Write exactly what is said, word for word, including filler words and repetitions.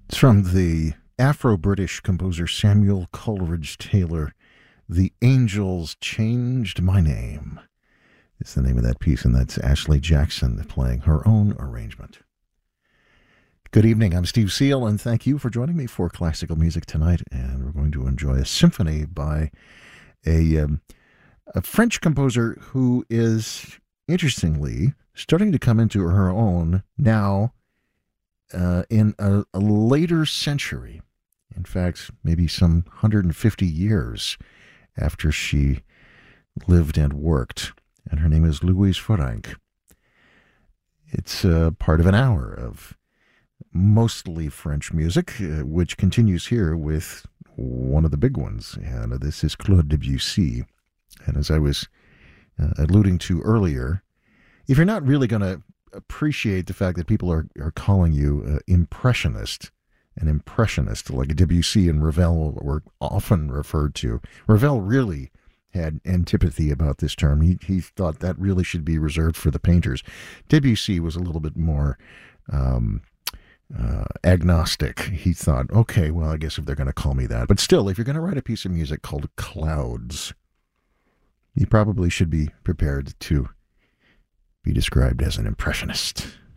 It's from the Afro-British composer Samuel Coleridge Taylor. The Angels Changed My Name. It's the name of that piece, and that's Ashley Jackson playing her own arrangement. Good evening, I'm Steve Seal, and thank you for joining me for classical music tonight. And we're going to enjoy a symphony by a, um, a French composer who is, interestingly, starting to come into her own now uh, in a, a later century. In fact, maybe some one hundred fifty years after she lived and worked. And her name is Louise Fourenc. It's uh, part of an hour of mostly French music, uh, which continues here with one of the big ones. And uh, this is Claude Debussy. And as I was uh, alluding to earlier, if you're not really going to appreciate the fact that people are, are calling you uh, impressionist, an impressionist, like Debussy and Ravel were often referred to. Ravel really had antipathy about this term. He he thought that really should be reserved for the painters. Debussy was a little bit more um, uh, agnostic. He thought, okay, well, I guess if they're going to call me that. But still, if you're going to write a piece of music called Clouds, you probably should be prepared to be described as an impressionist.